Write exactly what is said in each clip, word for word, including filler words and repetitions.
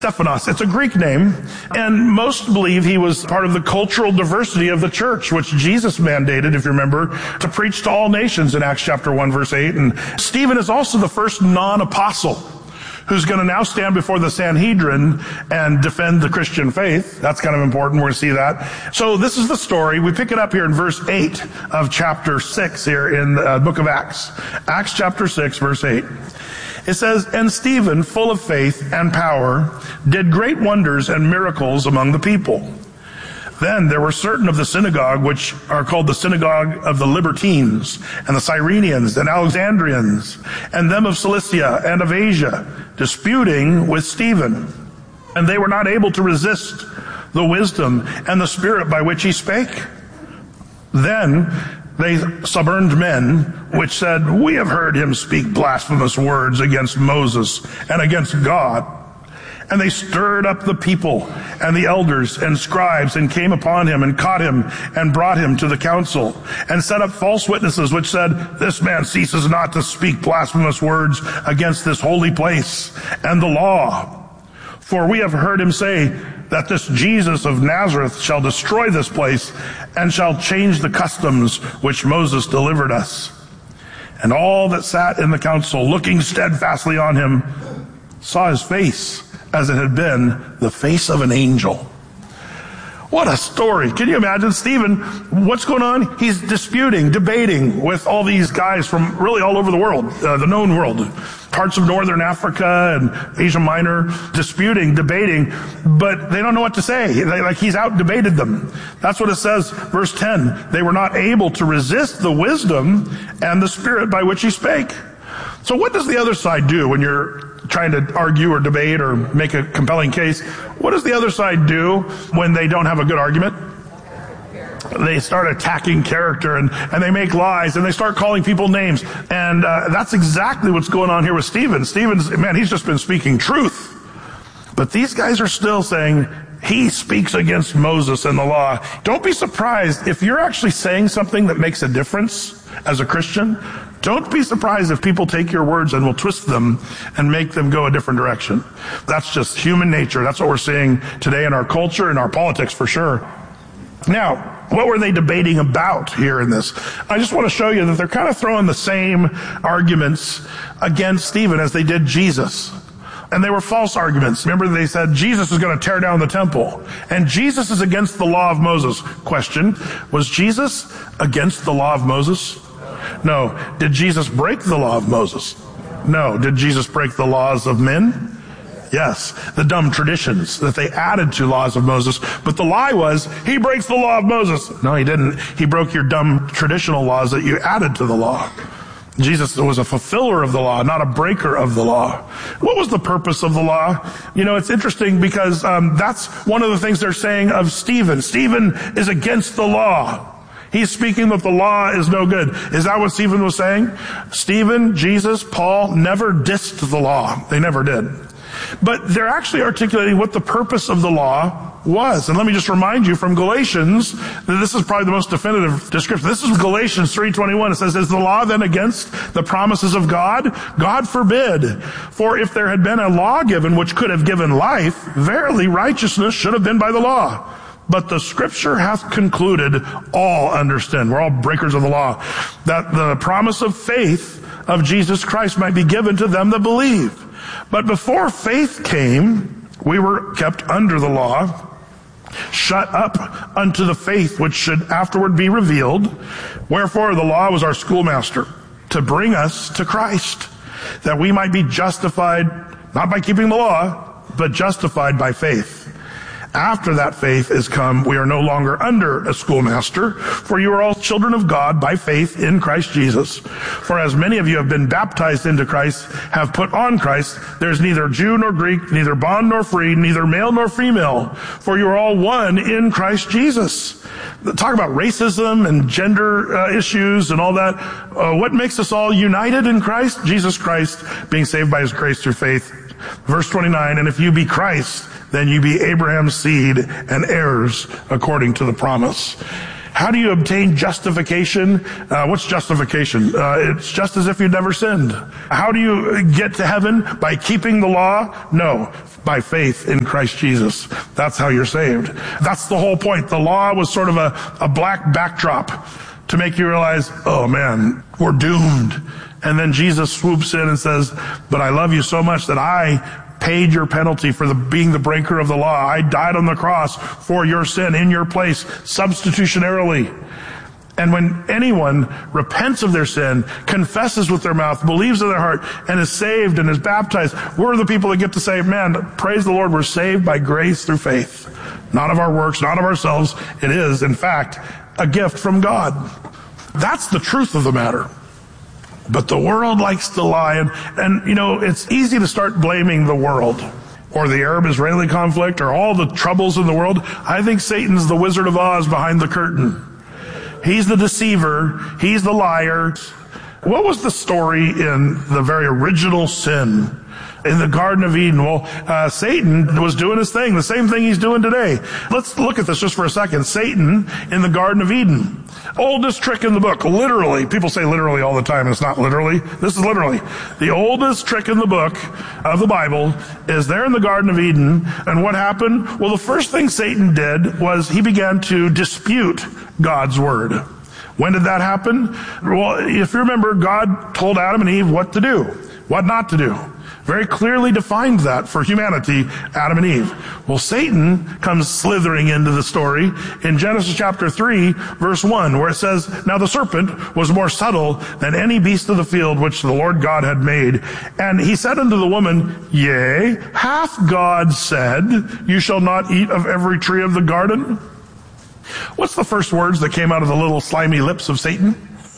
Stephanos. It's a Greek name, and most believe he was part of the cultural diversity of the church, which Jesus mandated, if you remember, to preach to all nations in Acts chapter one, verse eight. And Stephen is also the first non-apostle who's going to now stand before the Sanhedrin and defend the Christian faith. That's kind of important. We're going to see that. So this is the story. We pick it up here in verse eight of chapter six here in the book of Acts. Acts chapter six, verse eight. It says, "And Stephen, full of faith and power, did great wonders and miracles among the people. Then there were certain of the synagogue, which are called the synagogue of the Libertines, and the Cyrenians, and Alexandrians, and them of Cilicia and of Asia, disputing with Stephen. And they were not able to resist the wisdom and the spirit by which he spake. Then they suborned men, which said, We have heard him speak blasphemous words against Moses and against God. And they stirred up the people and the elders and scribes and came upon him and caught him and brought him to the council and set up false witnesses, which said, This man ceases not to speak blasphemous words against this holy place and the law. For we have heard him say that this Jesus of Nazareth shall destroy this place and shall change the customs which Moses delivered us. And all that sat in the council, looking steadfastly on him, saw his face as it had been the face of an angel." What a story. Can you imagine? Stephen, what's going on? He's disputing, debating with all these guys from really all over the world, uh, the known world, parts of northern Africa and Asia Minor, disputing, debating, but they don't know what to say. They, like he's out debated them. That's what it says, verse ten. They were not able to resist the wisdom and the spirit by which he spake. So what does the other side do when you're trying to argue or debate or make a compelling case? What does the other side do when they don't have a good argument? They start attacking character and, and they make lies and they start calling people names. And uh, that's exactly what's going on here with Stephen. Stephen's, man, he's just been speaking truth. But these guys are still saying, he speaks against Moses and the law. Don't be surprised if you're actually saying something that makes a difference as a Christian. Don't be surprised if people take your words and will twist them and make them go a different direction. That's just human nature. That's what we're seeing today in our culture and our politics for sure. Now, what were they debating about here in this? I just want to show you that they're kind of throwing the same arguments against Stephen as they did Jesus. And they were false arguments. Remember, they said Jesus is going to tear down the temple. And Jesus is against the law of Moses. Question, was Jesus against the law of Moses? No. Did Jesus break the law of Moses? No. Did Jesus break the laws of men? Yes. The dumb traditions that they added to laws of Moses. But the lie was, he breaks the law of Moses. No, he didn't. He broke your dumb traditional laws that you added to the law. Jesus was a fulfiller of the law, not a breaker of the law. What was the purpose of the law? You know, it's interesting because um, that's one of the things they're saying of Stephen. Stephen is against the law. He's speaking that the law is no good. Is that what Stephen was saying? Stephen, Jesus, Paul never dissed the law. They never did. But they're actually articulating what the purpose of the law was. And let me just remind you from Galatians, that this is probably the most definitive description. This is Galatians three twenty-one. It says, Is the law then against the promises of God? God forbid. For if there had been a law given which could have given life, verily righteousness should have been by the law. But the scripture hath concluded, all understand, we're all breakers of the law, that the promise of faith of Jesus Christ might be given to them that believe. But before faith came, we were kept under the law, shut up unto the faith which should afterward be revealed. Wherefore the law was our schoolmaster, to bring us to Christ, that we might be justified, not by keeping the law, but justified by faith. After that faith is come, we are no longer under a schoolmaster, for you are all children of God by faith in Christ Jesus. For as many of you have been baptized into Christ, have put on Christ, there is neither Jew nor Greek, neither bond nor free, neither male nor female, for you are all one in Christ Jesus. Talk about racism and gender uh, issues and all that. Uh, what makes us all united in Christ? Jesus Christ, being saved by his grace through faith. Verse twenty-nine, and if you be Christ, then you be Abraham's seed and heirs according to the promise. How do you obtain justification? Uh, what's justification? Uh, it's just as if you'd never sinned. How do you get to heaven? By keeping the law? No, by faith in Christ Jesus. That's how you're saved. That's the whole point. The law was sort of a, a black backdrop to make you realize, oh man, we're doomed. And then Jesus swoops in and says, but I love you so much that I paid your penalty for the, being the breaker of the law. I died on the cross for your sin in your place, substitutionarily. And when anyone repents of their sin, confesses with their mouth, believes in their heart, and is saved and is baptized, we're the people that get to say, man, praise the Lord, we're saved by grace through faith. Not of our works, not of ourselves. It is, in fact, a gift from God. That's the truth of the matter. But the world likes to lie, and, and, you know, it's easy to start blaming the world, or the Arab-Israeli conflict, or all the troubles in the world. I think Satan's the Wizard of Oz behind the curtain. He's the deceiver. He's the liar. What was the story in the very original sin? In the Garden of Eden, well, uh, Satan was doing his thing, the same thing he's doing today. Let's look at this just for a second. Satan in the Garden of Eden. Oldest trick in the book, literally. People say literally all the time, and it's not literally. This is literally. The oldest trick in the book of the Bible is there in the Garden of Eden. And what happened? Well, the first thing Satan did was he began to dispute God's word. When did that happen? Well, if you remember, God told Adam and Eve what to do, what not to do. Very clearly defined that for humanity, Adam and Eve. Well, Satan comes slithering into the story in Genesis chapter three, verse one, where it says, now the serpent was more subtle than any beast of the field which the Lord God had made. And he said unto the woman, yea, hath God said, you shall not eat of every tree of the garden? What's the first words that came out of the little slimy lips of Satan?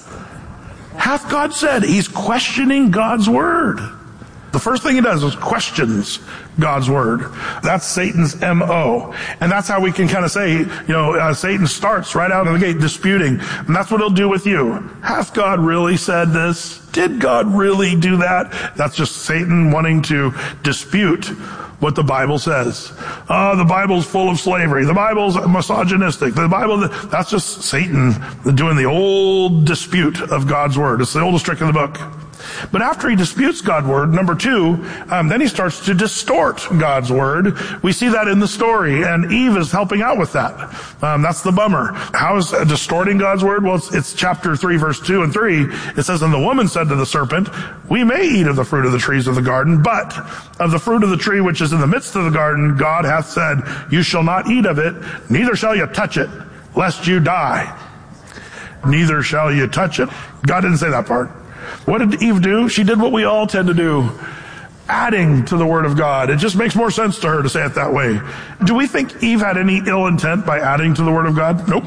Hath God said. He's questioning God's word. The first thing he does is questions God's word. That's Satan's M O. And that's how we can kind of say, you know, uh, Satan starts right out of the gate disputing. And that's what he'll do with you. Hath God really said this? Did God really do that? That's just Satan wanting to dispute what the Bible says. Oh, the Bible's full of slavery. The Bible's misogynistic. The Bible, that's just Satan doing the old dispute of God's word. It's the oldest trick in the book. But after he disputes God's word, number two, um, then he starts to distort God's word. We see that in the story, and Eve is helping out with that. Um, that's the bummer. How is uh, distorting God's word? Well, it's, it's chapter three, verse two and three. It says, and the woman said to the serpent, we may eat of the fruit of the trees of the garden, but of the fruit of the tree which is in the midst of the garden, God hath said, you shall not eat of it, neither shall you touch it, lest you die. Neither shall you touch it. God didn't say that part. What did Eve do? She did what we all tend to do. Adding to the word of God. It just makes more sense to her to say it that way. Do we think Eve had any ill intent by adding to the word of God? Nope.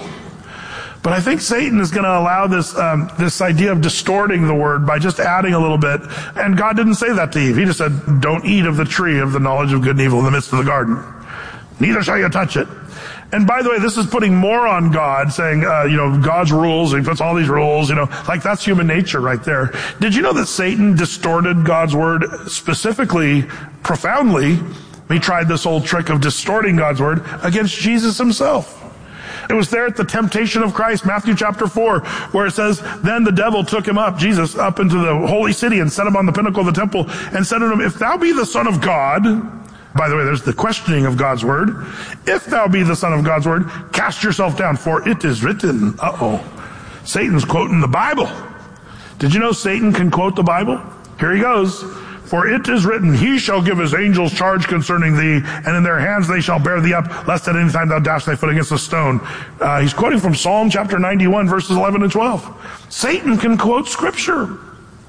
But I think Satan is going to allow this um, this idea of distorting the word by just adding a little bit. And God didn't say that to Eve. He just said, don't eat of the tree of the knowledge of good and evil in the midst of the garden. Neither shall you touch it. And by the way, this is putting more on God, saying, uh, you know, God's rules, he puts all these rules, you know, like that's human nature right there. Did you know that Satan distorted God's word specifically, profoundly? He tried this old trick of distorting God's word against Jesus himself. It was there at the temptation of Christ, Matthew chapter four, where it says, then the devil took him up, Jesus, up into the holy city and set him on the pinnacle of the temple and said to him, if thou be the Son of God, by the way, there's the questioning of God's word. If thou be the Son of God's word, cast yourself down, for it is written. Uh-oh. Satan's quoting the Bible. Did you know Satan can quote the Bible? Here he goes. For it is written, he shall give his angels charge concerning thee, and in their hands they shall bear thee up, lest at any time thou dash thy foot against a stone. Uh, he's quoting from Psalm chapter ninety-one, verses eleven and twelve. Satan can quote scripture.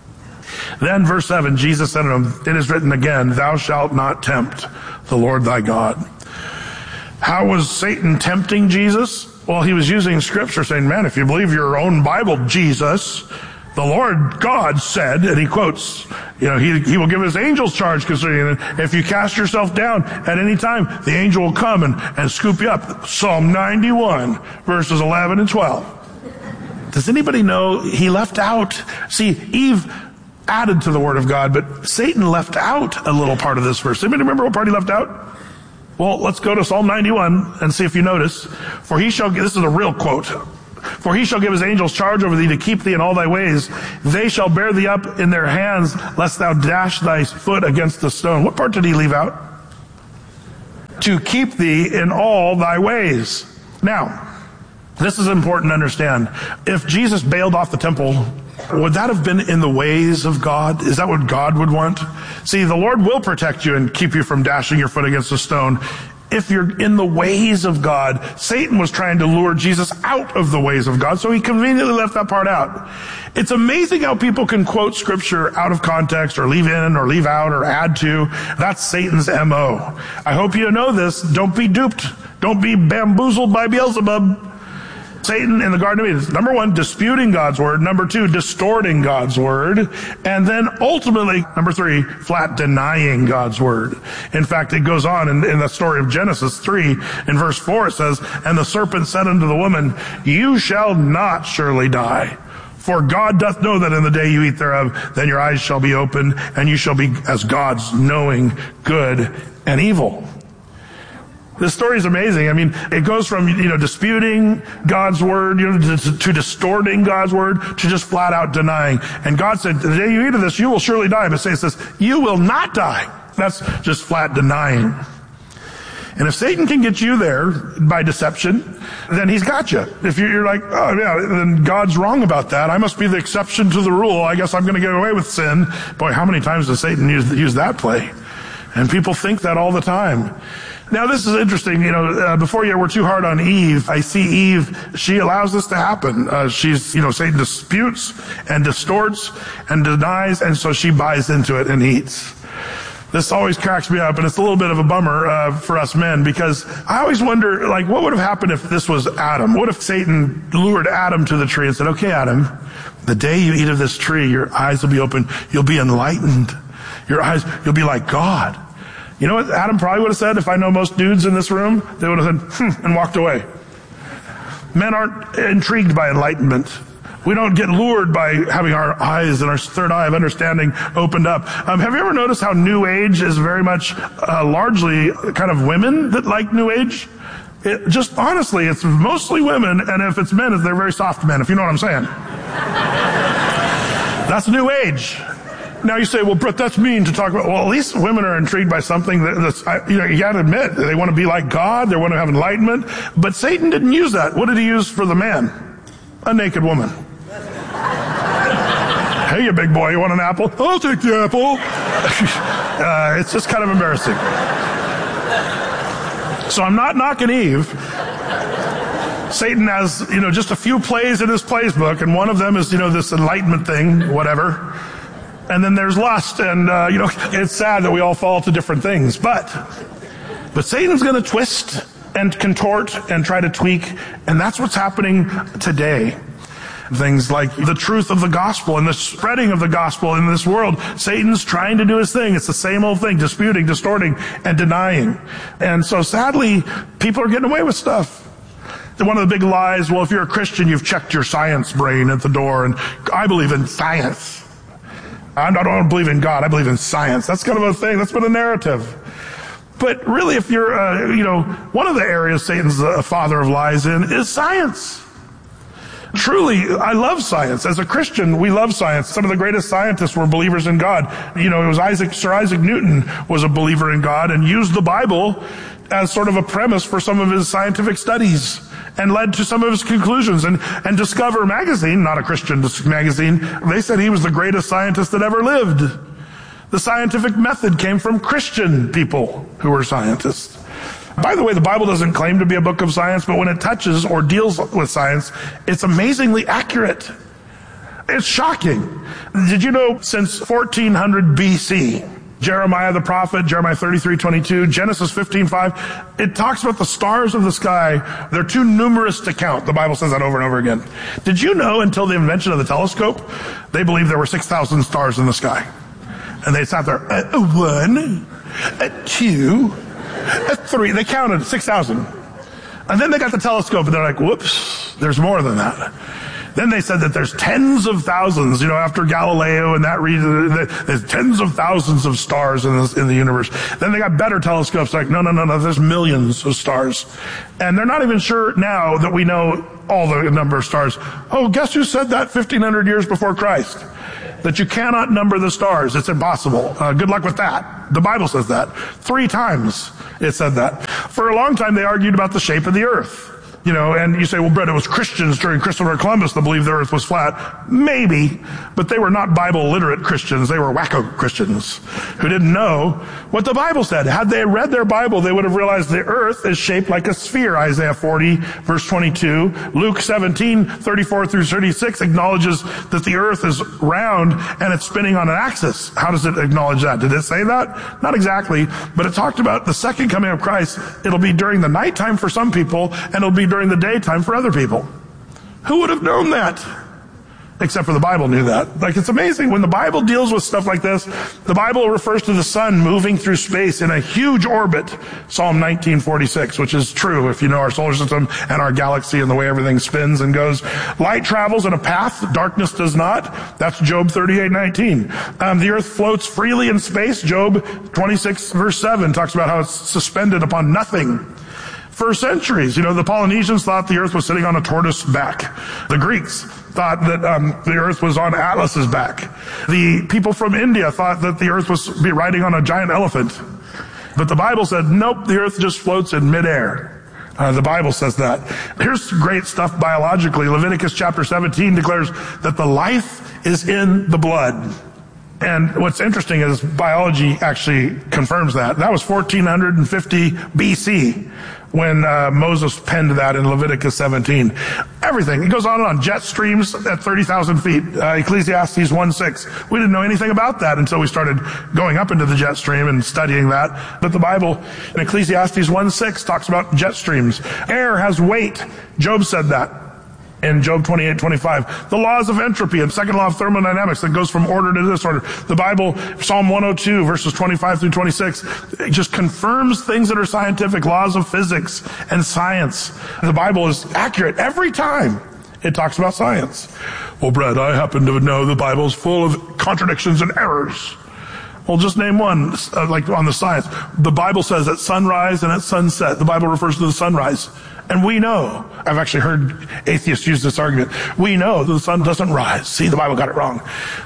Then verse seven, Jesus said to him, it is written again, thou shalt not tempt the Lord thy God. How was Satan tempting Jesus? Well, he was using scripture saying, man, if you believe your own Bible, Jesus, the Lord God said, and he quotes, you know, he, he will give his angels charge concerning it. If you cast yourself down at any time, the angel will come and, and scoop you up. Psalm ninety-one, verses eleven and twelve. Does anybody know he left out? See, Eve added to the word of God, but Satan left out a little part of this verse. Anybody remember what part he left out? Well, let's go to Psalm ninety-one and see if you notice. For he shall, this is a real quote. For he shall give his angels charge over thee to keep thee in all thy ways. They shall bear thee up in their hands, lest thou dash thy foot against a stone. What part did he leave out? To keep thee in all thy ways. Now, this is important to understand. If Jesus bailed off the temple, would that have been in the ways of God? Is that what God would want? See, the Lord will protect you and keep you from dashing your foot against a stone if you're in the ways of God. Satan was trying to lure Jesus out of the ways of God, so he conveniently left that part out. It's amazing how people can quote scripture out of context or leave in or leave out or add to. That's Satan's M O. I hope you know this. Don't be duped. Don't be bamboozled by Beelzebub. Satan in the Garden of Eden, number one, disputing God's word. Number two, distorting God's word. And then ultimately, number three, flat denying God's word. In fact, it goes on in, in the story of Genesis three, in verse four, it says, And the serpent said unto the woman, You shall not surely die. For God doth know that in the day you eat thereof, then your eyes shall be opened, and you shall be as gods, knowing good and evil. This story is amazing. I mean, it goes from, you know, disputing God's word, you know, to, to distorting God's word, to just flat out denying. And God said, the day you eat of this, you will surely die. But it says, you will not die. That's just flat denying. And if Satan can get you there by deception, then he's got you. If you're like, oh yeah, then God's wrong about that. I must be the exception to the rule. I guess I'm going to get away with sin. Boy, how many times does Satan use, use that play? And people think that all the time. Now, this is interesting. You know, uh, before you were too hard on Eve, I see Eve, she allows this to happen. Uh, she's, you know, Satan disputes and distorts and denies, and so she buys into it and eats. This always cracks me up, and it's a little bit of a bummer uh, for us men, because I always wonder, like, what would have happened if this was Adam? What if Satan lured Adam to the tree and said, okay, Adam, the day you eat of this tree, your eyes will be open, you'll be enlightened. Your eyes, you'll be like God. You know what Adam probably would have said if I know most dudes in this room? They would have said, hmm, and walked away. Men aren't intrigued by enlightenment. We don't get lured by having our eyes and our third eye of understanding opened up. Um, have you ever noticed how New Age is very much uh, largely kind of women that like New Age? It, just honestly, it's mostly women, and if it's men, they're very soft men, if you know what I'm saying. That's New Age. Now you say, well, Brett, that's mean to talk about. Well, at least women are intrigued by something that, that's, you know, you got to admit, they want to be like God, they want to have enlightenment. But Satan didn't use that. What did he use for the man? A naked woman. Hey, you big boy, you want an apple? I'll take the apple. uh, it's just kind of embarrassing. So I'm not knocking Eve. Satan has, you know, just a few plays in his plays book, and one of them is, you know, this enlightenment thing, whatever. And then there's lust, and, uh, you know, it's sad that we all fall to different things. But, but Satan's going to twist and contort and try to tweak, and that's what's happening today. Things like the truth of the gospel and the spreading of the gospel in this world. Satan's trying to do his thing. It's the same old thing, disputing, distorting, and denying. And so sadly, people are getting away with stuff. One of the big lies, well, if you're a Christian, you've checked your science brain at the door, and I believe in science. I don't believe in God. I believe in science. That's kind of a thing. That's been a narrative. But really, if you're, uh, you know, one of the areas Satan's the father of lies in is science. Truly, I love science. As a Christian, we love science. Some of the greatest scientists were believers in God. You know, it was Isaac, Sir Isaac Newton was a believer in God and used the Bible as sort of a premise for some of his scientific studies, and led to some of his conclusions. And, and Discover magazine, not a Christian magazine, they said he was the greatest scientist that ever lived. The scientific method came from Christian people who were scientists. By the way, the Bible doesn't claim to be a book of science, but when it touches or deals with science, it's amazingly accurate. It's shocking. Did you know since fourteen hundred B C, Jeremiah the prophet, Jeremiah thirty-three twenty-two, Genesis fifteen five, it talks about the stars of the sky. They're too numerous to count. The Bible says that over and over again. Did you know until the invention of the telescope, they believed there were six thousand stars in the sky? And they sat there, a, a one, a two, a three. They counted six thousand. And then they got the telescope and they're like, whoops, there's more than that. Then they said that there's tens of thousands, you know, after Galileo and that reason, there's tens of thousands of stars in the, in the universe. Then they got better telescopes like, no, no, no, no, there's millions of stars. And they're not even sure now that we know all the number of stars. Oh, guess who said that fifteen hundred years before Christ? That you cannot number the stars. It's impossible. Uh, good luck with that. The Bible says that. Three times it said that. For a long time they argued about the shape of the earth. You know, and you say, well, Brett, it was Christians during Christopher Columbus that believed the earth was flat. Maybe, but they were not Bible literate Christians. They were wacko Christians who didn't know what the Bible said. Had they read their Bible, they would have realized the earth is shaped like a sphere. Isaiah forty, verse twenty-two. Luke seventeen, thirty-four through thirty-six acknowledges that the earth is round and it's spinning on an axis. How does it acknowledge that? Did it say that? Not exactly, but it talked about the second coming of Christ. It'll be during the nighttime for some people, and it'll be during the daytime for other people. Who would have known that? Except for the Bible knew that. Like, it's amazing. When the Bible deals with stuff like this, the Bible refers to the sun moving through space in a huge orbit. Psalm nineteen forty-six, which is true if you know our solar system and our galaxy and the way everything spins and goes. Light travels in a path, darkness does not. That's Job thirty-eight nineteen. Um, the earth floats freely in space. Job twenty-six verse seven talks about how it's suspended upon nothing. For centuries, you know, the Polynesians thought the earth was sitting on a tortoise back. The Greeks thought that um, the earth was on Atlas's back. The people from India thought that the earth was be riding on a giant elephant. But the Bible said, nope, the earth just floats in midair. Uh, the Bible says that. Here's great stuff biologically. Leviticus chapter seventeen declares that the life is in the blood. And what's interesting is biology actually confirms that. That was fourteen fifty B C when uh, Moses penned that in Leviticus seventeen. Everything. It goes on and on. Jet streams at thirty thousand feet. Uh, Ecclesiastes one six. We didn't know anything about that until we started going up into the jet stream and studying that. But the Bible in Ecclesiastes one six talks about jet streams. Air has weight. Job said that in Job twenty-eight twenty-five. The laws of entropy and second law of thermodynamics that goes from order to disorder. The Bible, Psalm one oh two, verses twenty-five through twenty-six, it just confirms things that are scientific, laws of physics and science. The Bible is accurate every time it talks about science. Well, Brett, I happen to know the Bible's full of contradictions and errors. Well, just name one, uh, like on the science. The Bible says at sunrise and at sunset. The Bible refers to the sunrise. And we know, I've actually heard atheists use this argument, we know that the sun doesn't rise. See, the Bible got it wrong.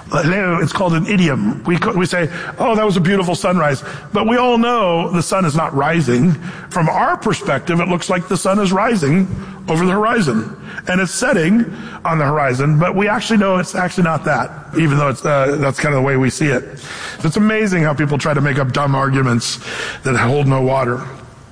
It's called an idiom. We we say, oh, that was a beautiful sunrise. But we all know the sun is not rising. From our perspective, it looks like the sun is rising over the horizon. And it's setting on the horizon, but we actually know it's actually not that, even though it's uh, that's kind of the way we see it. It's amazing how people try to make up dumb arguments that hold no water.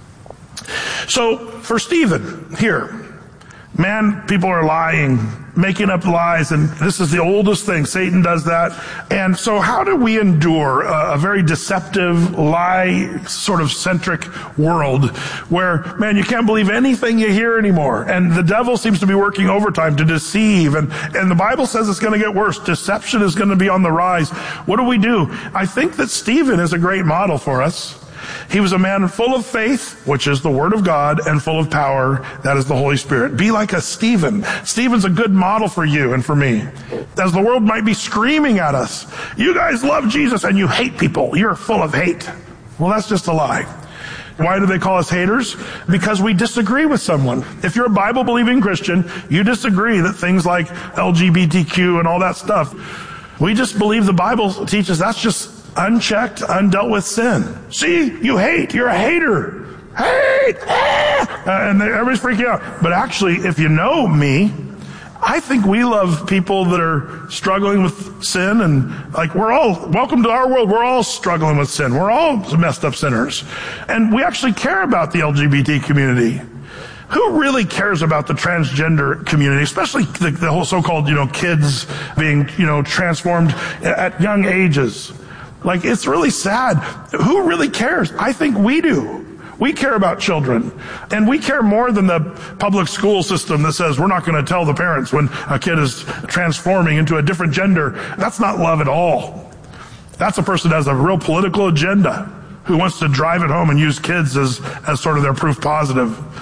So, for Stephen, here, man, people are lying, making up lies, and this is the oldest thing. Satan does that. And so how do we endure a, a very deceptive, lie sort of centric world where, man, you can't believe anything you hear anymore? And the devil seems to be working overtime to deceive. And, and the Bible says it's going to get worse. Deception is going to be on the rise. What do we do? I think that Stephen is a great model for us. He was a man full of faith, which is the Word of God, and full of power, that is the Holy Spirit. Be like a Stephen. Stephen's a good model for you and for me. As the world might be screaming at us, you guys love Jesus and you hate people. You're full of hate. Well, that's just a lie. Why do they call us haters? Because we disagree with someone. If you're a Bible-believing Christian, you disagree that things like L G B T Q and all that stuff, we just believe the Bible teaches that's just unchecked, undealt with sin. See, you hate. You're a hater. Hate. Ah! Uh, and everybody's freaking out. But actually, if you know me, I think we love people that are struggling with sin, and like we're all, welcome to our world, we're all struggling with sin. We're all messed up sinners. And we actually care about the L G B T community. Who really cares about the transgender community, especially the, the whole so-called, you know, kids being, you know, transformed at young ages? Like, it's really sad. Who really cares? I think we do. We care about children. And we care more than the public school system that says we're not going to tell the parents when a kid is transforming into a different gender. That's not love at all. That's a person that has a real political agenda who wants to drive it home and use kids as, as sort of their proof positive.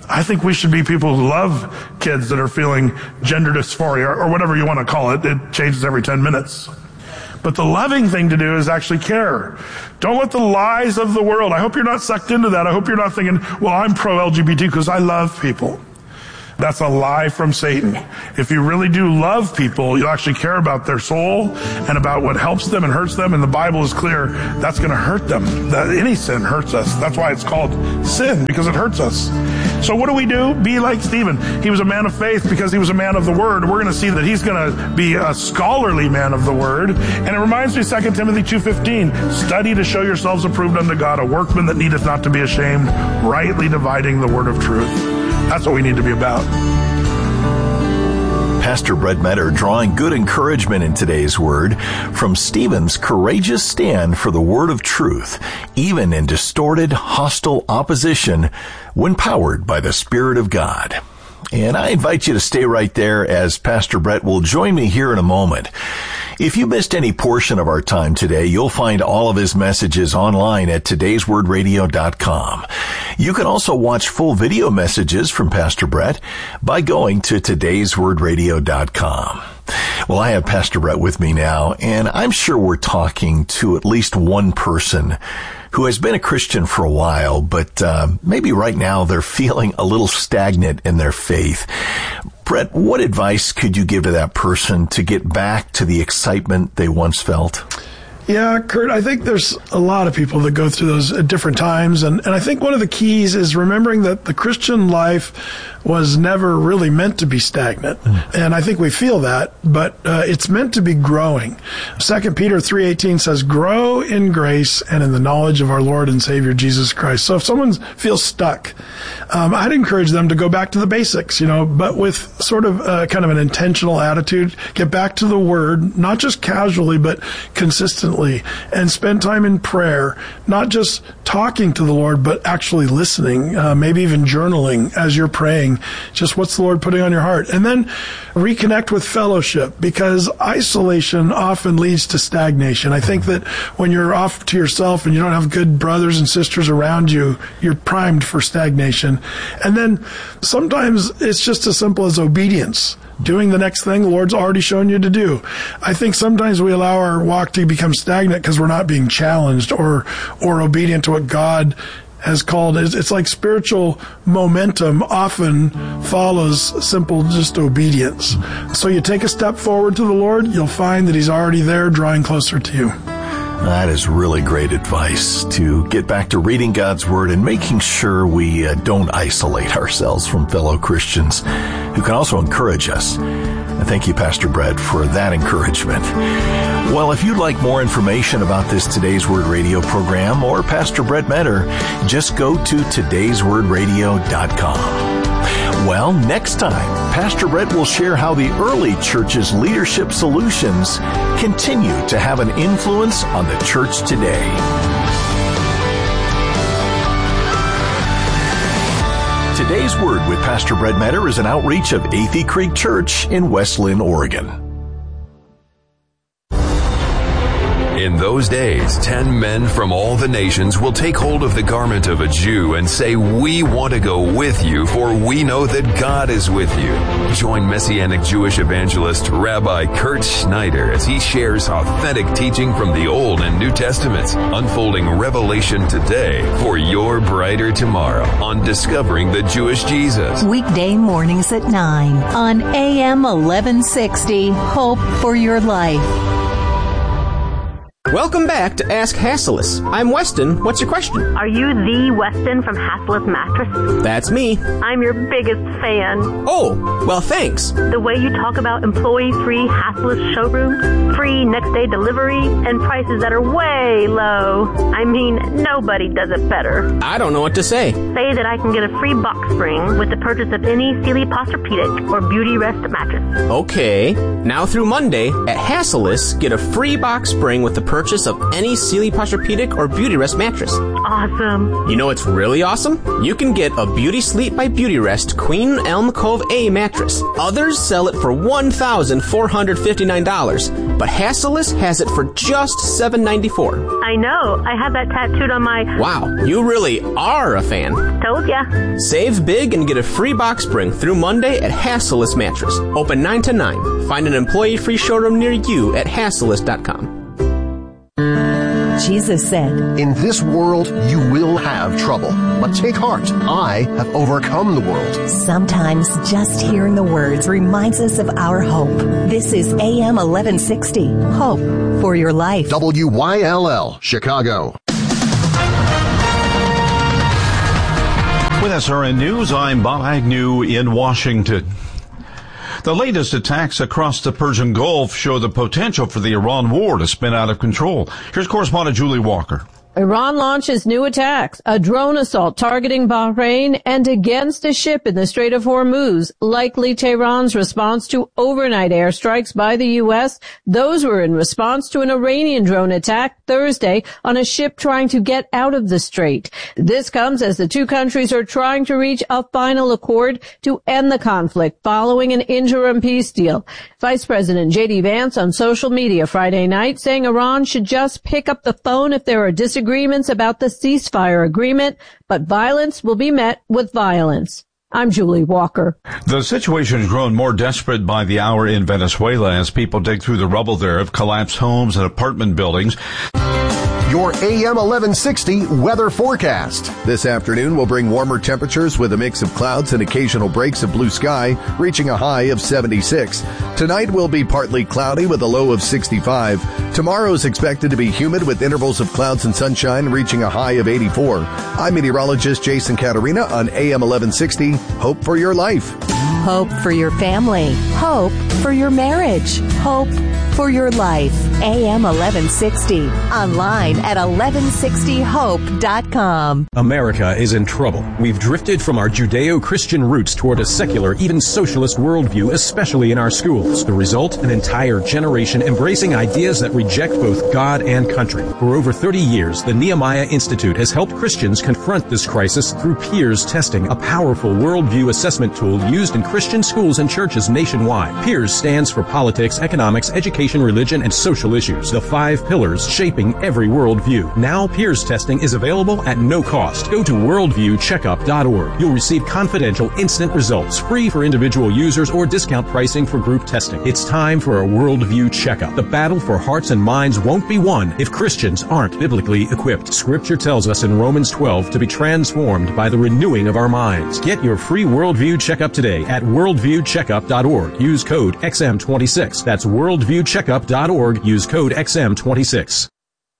I think we should be people who love kids that are feeling gender dysphoria or whatever you want to call it. It changes every ten minutes. But the loving thing to do is actually care. Don't let the lies of the world, I hope you're not sucked into that. I hope you're not thinking, well, I'm pro-L G B T because I love people. That's a lie from Satan. If you really do love people, you'll actually care about their soul and about what helps them and hurts them. And the Bible is clear, that's going to hurt them. That any sin hurts us. That's why it's called sin, because it hurts us. So what do we do? Be like Stephen. He was a man of faith because he was a man of the Word. We're going to see that he's going to be a scholarly man of the Word. And it reminds me, Second Timothy two fifteen, study to show yourselves approved unto God, a workman that needeth not to be ashamed, rightly dividing the word of truth. That's what we need to be about. Pastor Brett Meador drawing good encouragement in today's word from Stephen's courageous stand for the word of truth, even in distorted, hostile opposition when powered by the Spirit of God. And I invite you to stay right there as Pastor Brett will join me here in a moment. If you missed any portion of our time today, you'll find all of his messages online at todays word radio dot com. You can also watch full video messages from Pastor Brett by going to todays word radio dot com. Well, I have Pastor Brett with me now, and I'm sure we're talking to at least one person who has been a Christian for a while, but uh, maybe right now they're feeling a little stagnant in their faith. Brett, what advice could you give to that person to get back to the excitement they once felt? Yeah, Kurt, I think there's a lot of people that go through those at different times. And, and I think one of the keys is remembering that the Christian life was never really meant to be stagnant. Mm. And I think we feel that, but uh, it's meant to be growing. Second Peter three eighteen says, grow in grace and in the knowledge of our Lord and Savior Jesus Christ. So if someone feels stuck, um, I'd encourage them to go back to the basics, you know, but with sort of uh, kind of an intentional attitude. Get back to the Word, not just casually, but consistently, and spend time in prayer, not just talking to the Lord, but actually listening, uh, maybe even journaling as you're praying. Just what's the Lord putting on your heart? And then reconnect with fellowship, because isolation often leads to stagnation. I think that when you're off to yourself and you don't have good brothers and sisters around you, you're primed for stagnation. And then sometimes it's just as simple as obedience. Doing the next thing the Lord's already shown you to do. I think sometimes we allow our walk to become stagnant because we're not being challenged or or obedient to what God has called. It's like spiritual momentum often follows simple just obedience. So you take a step forward to the Lord, you'll find that He's already there drawing closer to you. That is really great advice, to get back to reading God's Word and making sure we uh, don't isolate ourselves from fellow Christians who can also encourage us. And thank you, Pastor Brett, for that encouragement. Well, if you'd like more information about this Today's Word Radio program or Pastor Brett Meador, just go to todays word radio dot com. Well, next time, Pastor Brett will share how the early church's leadership solutions continue to have an influence on the church today. Today's Word with Pastor Brett Meador is an outreach of Athey Creek Church in West Linn, Oregon. In those days, ten men from all the nations will take hold of the garment of a Jew and say, "We want to go with you, for we know that God is with you." Join Messianic Jewish evangelist Rabbi Kurt Schneider as he shares authentic teaching from the Old and New Testaments, unfolding revelation today for your brighter tomorrow on Discovering the Jewish Jesus. Weekday mornings at nine on A M eleven sixty, Hope for Your Life. Welcome back to Ask Hasslis. I'm Weston. What's your question? Are you the Weston from Hasslis Mattress? That's me. I'm your biggest fan. Oh, well, thanks. The way you talk about employee-free Hasslis showrooms, free next-day delivery, and prices that are way low. I mean, nobody does it better. I don't know what to say. Say that I can get a free box spring with the purchase of any Sealy Posturepedic or Beauty Rest mattress. Okay. Now through Monday, at Hasslis, get a free box spring with the purchase purchase of any Sealy Posturepedic or Beautyrest mattress. Awesome. You know what's really awesome? You can get a Beauty Sleep by Beautyrest Queen Elm Cove A mattress. Others sell it for one thousand four hundred fifty-nine dollars, but Hassellus has it for just seven hundred ninety-four dollars. I know. I have that tattooed on my... Wow, you really are a fan. Told ya. Save big and get a free box spring through Monday at Hassellus Mattress. Open nine to nine. Find an employee-free showroom near you at hassellus dot com. Jesus said, "In this world you will have trouble, but take heart. I have overcome the world." Sometimes just hearing the words reminds us of our hope. This is A M eleven sixty, Hope for Your Life. W Y L L, Chicago. With S R N News, I'm Bob Agnew in Washington. The latest attacks across the Persian Gulf show the potential for the Iran war to spin out of control. Here's correspondent Julie Walker. Iran launches new attacks, a drone assault targeting Bahrain and against a ship in the Strait of Hormuz, likely Tehran's response to overnight airstrikes by the U S. Those were in response to an Iranian drone attack Thursday on a ship trying to get out of the strait. This comes as the two countries are trying to reach a final accord to end the conflict following an interim peace deal. Vice President J D Vance on social media Friday night saying Iran should just pick up the phone if there are disagreements about the ceasefire agreement, but violence will be met with violence. I'm Julie Walker. The situation has grown more desperate by the hour in Venezuela as people dig through the rubble there of collapsed homes and apartment buildings. Your A M eleven sixty weather forecast. This afternoon will bring warmer temperatures with a mix of clouds and occasional breaks of blue sky, reaching a high of seventy-six. Tonight will be partly cloudy with a low of sixty-five. Tomorrow is expected to be humid with intervals of clouds and sunshine, reaching a high of eighty-four. I'm meteorologist Jason Caterina on A M eleven sixty. Hope for your life. Hope for your family. Hope for your marriage. Hope for your life. A M eleven sixty. Online at eleven sixty hope dot com. America is in trouble. We've drifted from our Judeo-Christian roots toward a secular, even socialist worldview, especially in our schools. The result? An entire generation embracing ideas that reject both God and country. For over thirty years, the Nehemiah Institute has helped Christians confront this crisis through Peers Testing, a powerful worldview assessment tool used in Christian schools and churches nationwide. Peers stands for politics, economics, education, religion, and social issues, the five pillars shaping every worldview. Now Peers Testing is available at no cost. Go to worldview checkup dot org. You'll receive confidential, instant results, free for individual users or discount pricing for group testing. It's time for a worldview checkup. The battle for hearts and minds won't be won if Christians aren't biblically equipped. Scripture tells us in Romans twelve to be transformed by the renewing of our minds. Get your free worldview checkup today at worldview checkup dot org. Use code X M twenty-six. That's worldview checkup dot org. Use code X M twenty-six.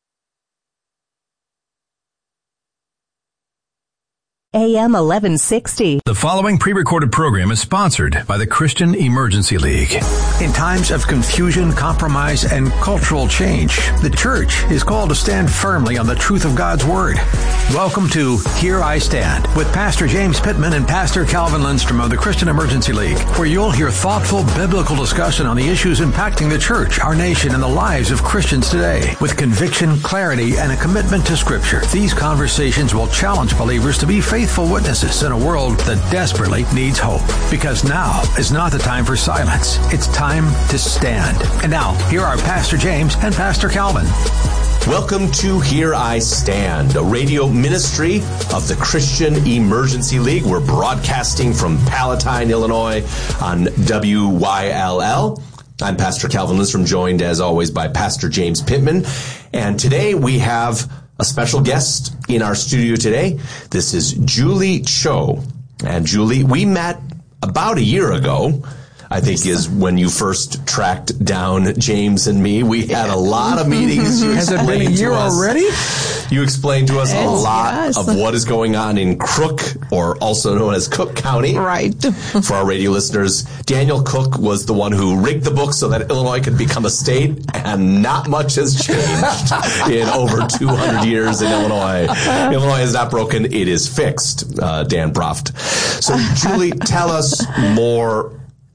A M eleven sixty. The following pre-recorded program is sponsored by the Christian Emergency League. In times of confusion, compromise, and cultural change, the church is called to stand firmly on the truth of God's Word. Welcome to Here I Stand with Pastor James Pittman and Pastor Calvin Lindstrom of the Christian Emergency League, where you'll hear thoughtful biblical discussion on the issues impacting the church, our nation, and the lives of Christians today. With conviction, clarity, and a commitment to Scripture, these conversations will challenge believers to be faithful faithful witnesses in a world that desperately needs hope. Because now is not the time for silence. It's time to stand. And now, here are Pastor James and Pastor Calvin. Welcome to Here I Stand, a radio ministry of the Christian Emergency League. We're broadcasting from Palatine, Illinois on W Y L L. I'm Pastor Calvin Lindstrom, joined as always by Pastor James Pittman. And today we have a special guest in our studio today. This is Julie Cho. And Julie, we met about a year ago, I think is when you first tracked down James and me. We had a lot of meetings. You Has it been a year already? You explained to us a It's, lot yes. of what is going on in Crook, or also known as Cook County. Right. For our radio listeners, Daniel Cook was the one who rigged the book so that Illinois could become a state, and not much has changed in over two hundred years in Illinois. Illinois is not broken, it is fixed, uh, Dan Proft. So, Julie, tell us more.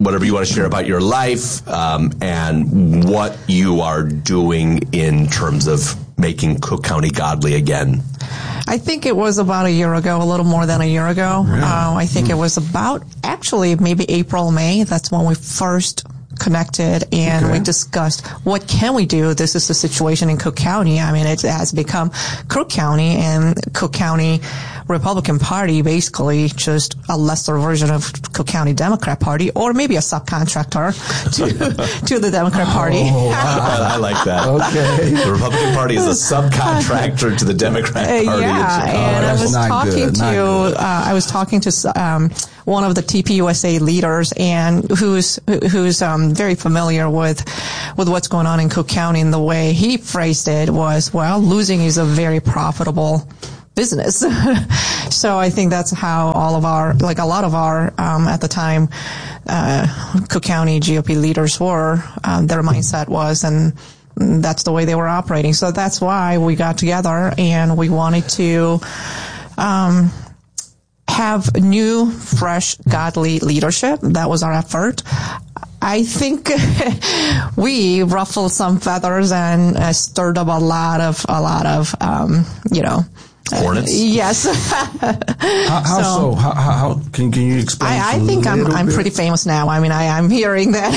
whatever you want to share about your life um, and what you are doing in terms of making Cook County godly again. I think it was about a year ago, a little more than a year ago. Really? Uh, I think mm. it was about, actually, maybe April, May. That's when we first connected and okay. we discussed what can we do. This is the situation in Cook County. I mean, it has become Cook County, and Cook County Republican Party basically just a lesser version of Cook County Democrat Party, or maybe a subcontractor to to the Democrat Party. Oh, wow. I like that. Okay, the Republican Party is a subcontractor to the Democrat Party. Uh, yeah, and, oh, I was talking good. to uh, I was talking to um, one of the T P U S A leaders, and who's who's um, very familiar with with what's going on in Cook County. And the way he phrased it was, well, losing is a very profitable business. So I think that's how all of our, like a lot of our, um, at the time, uh, Cook County G O P leaders were, um, their mindset was, and that's the way they were operating. So that's why we got together and we wanted to, um, have new, fresh, godly leadership. That was our effort. I think we ruffled some feathers and uh, stirred up a lot of, a lot of, um, you know, Hornets? Uh, yes. how, how so? so? How, how can, can you explain? I, I think I'm I'm pretty famous now. I mean, I, I'm hearing that.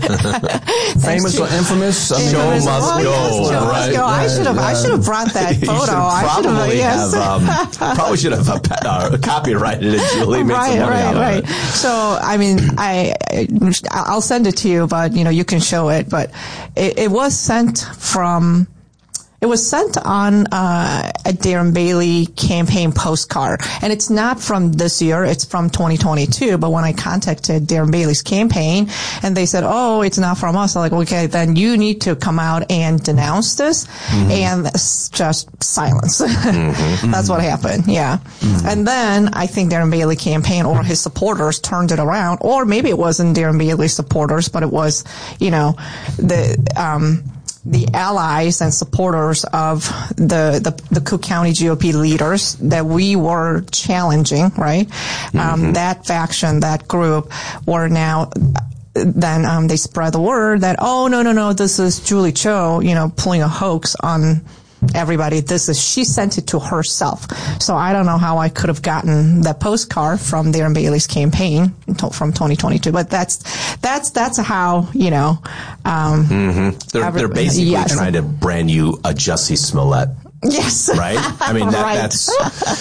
Famous or infamous? I mean, show must well, go. Yes, show right. must go. I should have I should have brought that photo. I should have. Yes. Have, um, probably should have uh, copyrighted it, Julie. Made right, some money right, out right. of it. So, I mean, I I'll send it to you, but you know, you can show it. But it, it was sent from. It was sent on uh, a Darren Bailey campaign postcard, and it's not from this year. It's from twenty twenty-two. But when I contacted Darren Bailey's campaign, and they said, "Oh, it's not from us," I'm like, "Okay, then you need to come out and denounce this," mm-hmm. and it's just silence. Mm-hmm. That's what happened. Yeah, mm-hmm. And then I think Darren Bailey campaign or his supporters turned it around, or maybe it wasn't Darren Bailey's supporters, but it was, you know, the. Um, the allies and supporters of the, the, the Cook County G O P leaders that we were challenging, right? Mm-hmm. Um, that faction, that group were now, then, um, they spread the word that, oh, no, no, no, this is Julie Cho, you know, pulling a hoax on everybody. This is, she sent it to herself. So I don't know how I could have gotten that postcard from Darren Bailey's campaign from twenty twenty-two, but that's, that's, that's how, you know, um, mm-hmm. they're, every, they're basically yes. trying to brand you a Jussie Smollett. Yes. Right? I mean, that, right. that's,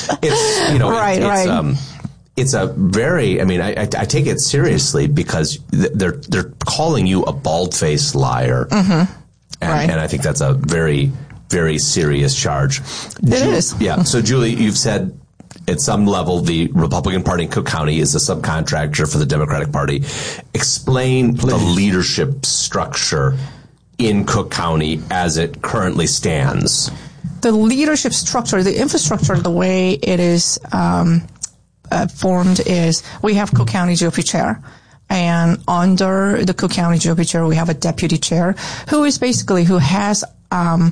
it's, you know, right, it's, right. um, it's a very, I mean, I, I, I take it seriously because they're, they're calling you a bald-faced liar. Mm-hmm. And, right. and I think that's a very, very serious charge. It Ju- is. Yeah. So, Julie, you've said at some level the Republican Party in Cook County is a subcontractor for the Democratic Party. Explain Please. the leadership structure in Cook County as it currently stands. The leadership structure, the infrastructure, the way it is um, uh, formed is we have Cook County G O P chair. And under the Cook County G O P chair, we have a deputy chair who is basically, who has um,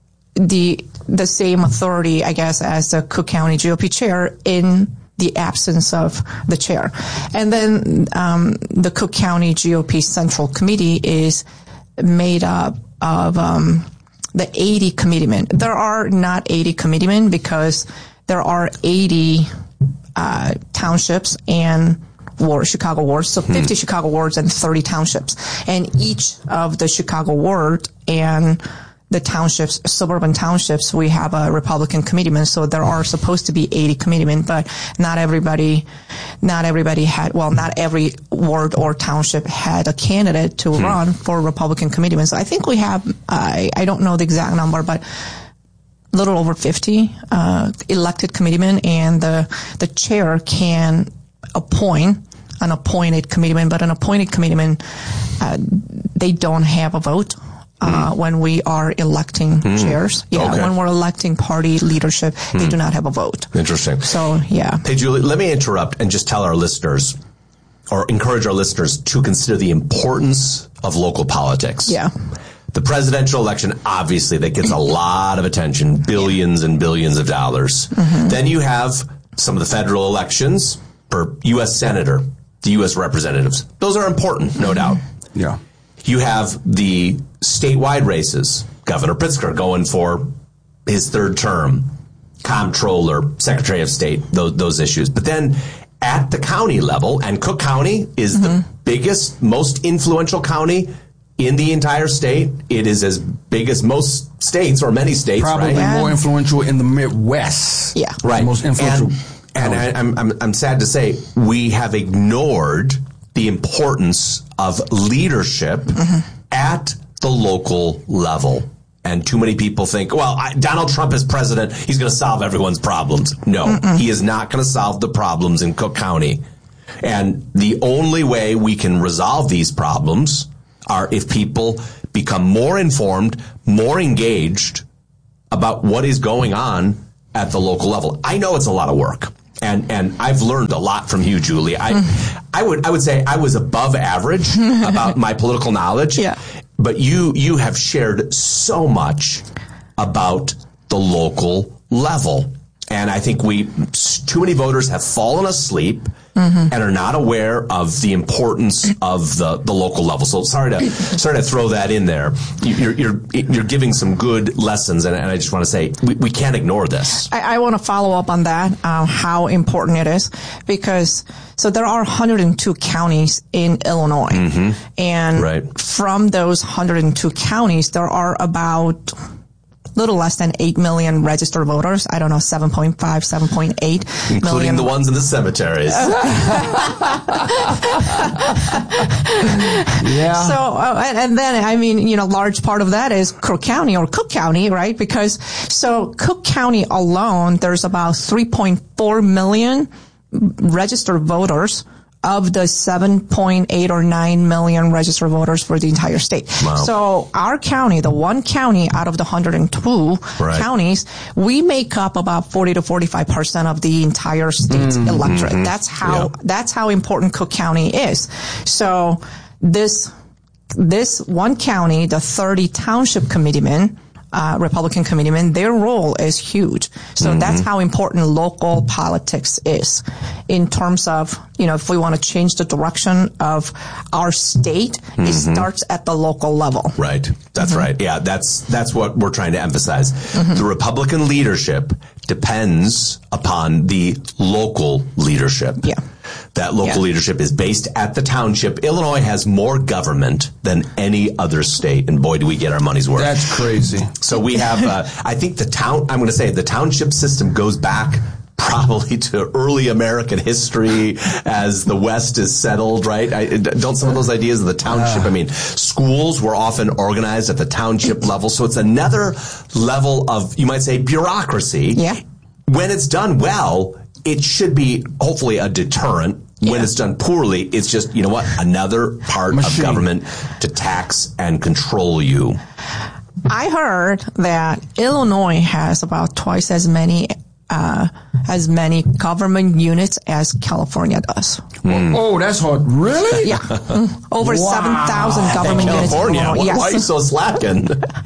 the the same authority, I guess, as the Cook County G O P chair in the absence of the chair. And then um, the Cook County G O P Central Committee is made up of um, the eighty committeemen. There are not eighty committeemen because there are eighty uh, townships and wards, Chicago wards, so fifty hmm. Chicago wards and thirty townships. And each of the Chicago ward and the townships, suburban townships, we have a Republican committeeman, so there are supposed to be eighty committeemen, but not everybody, not everybody had, well, not every ward or township had a candidate to hmm. run for Republican committeeman. So I think we have, I, I don't know the exact number, but a little over fifty uh, elected committeemen, and the the chair can appoint an appointed committeeman, but an appointed committeeman, uh, they don't have a vote. Uh, mm. when we are electing mm. chairs. Yeah, okay. When we're electing party leadership, mm. they do not have a vote. Interesting. So, yeah. Hey, Julie, let me interrupt and just tell our listeners, or encourage our listeners to consider the importance of local politics. Yeah. The presidential election, obviously, that gets a lot of attention, billions and billions of dollars. Mm-hmm. Then you have some of the federal elections for U S Senator, the U S representatives. Those are important, no doubt. Yeah. You have the statewide races. Governor Pritzker going for his third term. Comptroller, Secretary of State, those, those issues. But then at the county level, and Cook County is mm-hmm. the biggest, most influential county in the entire state. It is as big as most states, or many states, Probably right? more influential in the Midwest. Yeah. Right. Most influential. And, and I, I'm, I'm, I'm sad to say, we have ignored the importance of leadership mm-hmm. at the local level. And too many people think, well, I, Donald Trump is president, he's going to solve everyone's problems. No, Mm-mm. he is not going to solve the problems in Cook County. And the only way we can resolve these problems are if people become more informed, more engaged about what is going on at the local level. I know it's a lot of work. And and I've learned a lot from you, Julie. I I would I would say I was above average about my political knowledge. Yeah. But you you have shared so much about the local level. And I think we too many voters have fallen asleep mm-hmm. and are not aware of the importance of the, the local level. So sorry to sorry to throw that in there. You're you're you're giving some good lessons, and, and I just want to say we, we can't ignore this. I, I want to follow up on that, uh, how important it is, because so there are one hundred two counties in Illinois, mm-hmm. and right. from those one hundred two counties, there are about little less than eight million registered voters. I don't know, seven point five, seven point eight Including million. the ones in the cemeteries. Yeah. So, uh, and, and then, I mean, you know, large part of that is Cook County or Cook County, right? Because, so Cook County alone, there's about three point four million registered voters of the seven point eight or nine million registered voters for the entire state. Wow. So our county, the one county out of the one hundred two right. counties, we make up about forty to forty-five percent of the entire state's mm-hmm. electorate. Mm-hmm. That's how, yeah. that's how important Cook County is. So this, this one county, the thirty township committeemen, Uh, Republican committeemen, their role is huge. So mm-hmm. that's how important local politics is in terms of, you know, if we want to change the direction of our state, mm-hmm. it starts at the local level. Right. That's mm-hmm. right. Yeah, that's that's what we're trying to emphasize. Mm-hmm. The Republican leadership depends upon the local leadership. Yeah. That local yeah. leadership is based at the township. Illinois has more government than any other state, and boy, do we get our money's worth. That's crazy. So we have, uh, I think the town, I'm going to say the township system goes back probably to early American history as the West is settled, right? I, don't some of those ideas of the township, I mean, schools were often organized at the township level, so it's another level of, you might say, bureaucracy. Yeah. When it's done well, it should be hopefully a deterrent. When yeah. it's done poorly, it's just, you know what, another part Machine. of government to tax and control you. I heard that Illinois has about twice as many uh, as many government units as California does. Mm. Oh, that's hard. Really? Yeah. Mm. Over Wow. seven thousand government units in California, Illinois. why, Yes. why are you so slacking?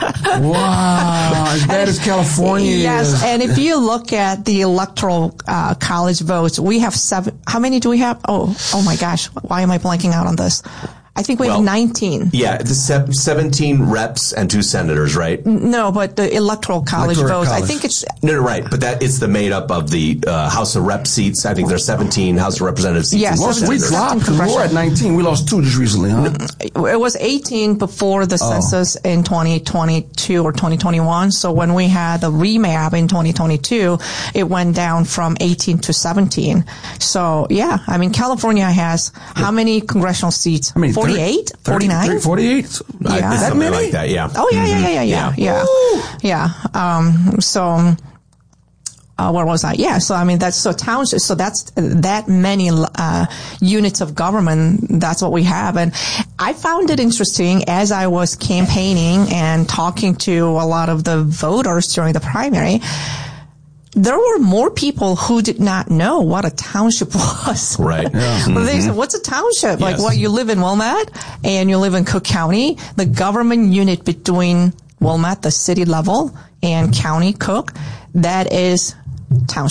Wow. As bad as California Yes, is. and if you look at the electoral uh, college votes, we have seven. How many do we have? Oh, oh my gosh! Why am I blanking out on this? I think we Well, have nineteen. Yeah, the se- seventeen reps and two senators, right? No, but the electoral college Electoral votes. college. I think it's No, no, right. But that it's the made up of the uh, House of Rep seats. I think there's seventeen House of Representative seats. Yes, and Well, two we senators. dropped because we were at nineteen. We lost two just recently, huh? it was eighteen before the Oh. census in twenty twenty-two or twenty twenty-one. So when we had the remap in twenty twenty-two, it went down from eighteen to seventeen. So yeah, I mean California has how many congressional seats? I mean, forty-eight, thirty, forty-nine. forty-eight? I- Yeah. it's That something many? like that. Yeah. Oh yeah, yeah, yeah, yeah, yeah, Yeah. yeah, yeah. Um, so, uh, where was I? Yeah. So I mean, that's so township. So that's that many uh, units of government. That's what we have, and I found it interesting as I was campaigning and talking to a lot of the voters during the primary. There were more people who did not know what a township was. Right. Yeah. Well, they said, what's a township? Like, Yes. what, you live in Wilmette and you live in Cook County, the government unit between Wilmette, the city level, and County Cook, that is township.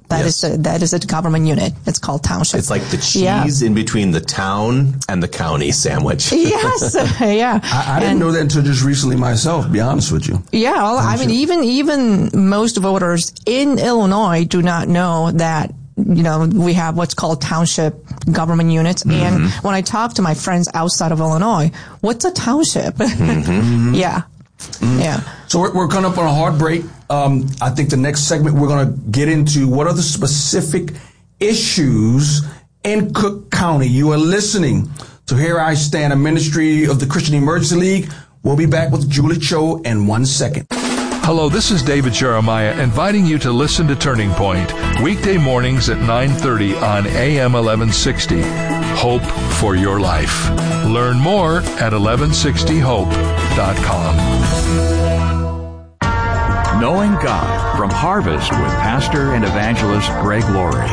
That Yes. is a, that is a government unit. It's called township. It's like the cheese Yeah. in between the town and the county sandwich. Yes, yeah. I, I didn't And- know that until just recently myself, to be honest with you. Yeah, well, I mean, even even most voters in Illinois do not know that, you know, we have what's called township government units. Mm-hmm. And when I talk to my friends outside of Illinois, what's a township? Mm-hmm. Yeah. Yeah. So we're, we're coming up on a hard break. Um, I think the next segment we're going to get into what are the specific issues in Cook County. You are listening to Here I Stand, a ministry of the Christian Emergency League. We'll be back with Julie Cho in one second. Hello, this is David Jeremiah inviting you to listen to Turning Point weekday mornings at nine thirty on A M eleven sixty. Hope for your life. Learn more at eleven sixty hope dot com. Knowing God from Harvest with Pastor and Evangelist Greg Laurie.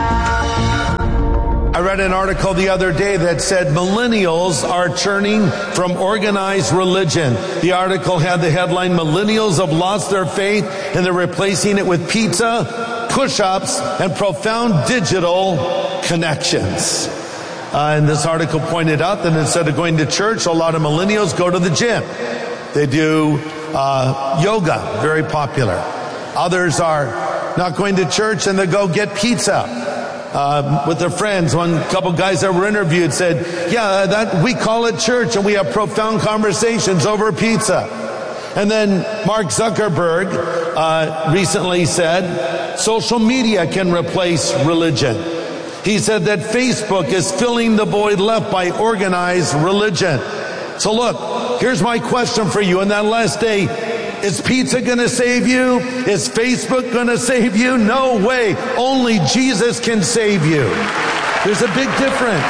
I read an article the other day that said millennials are turning from organized religion. The article had the headline, Millennials have lost their faith and they're replacing it with pizza, push-ups, and profound digital connections. Uh, and this article pointed out that instead of going to church, a lot of millennials go to the gym. They do uh, yoga, very popular. Others are not going to church and they go get pizza. Uh, with their friends. One couple guys that were interviewed said, yeah, that we call it church and we have profound conversations over pizza. And then Mark Zuckerberg uh, recently said, social media can replace religion. He said that Facebook is filling the void left by organized religion. So look, here's my question for you. On that last day, is pizza going to save you? Is Facebook going to save you? No way. Only Jesus can save you. There's a big difference.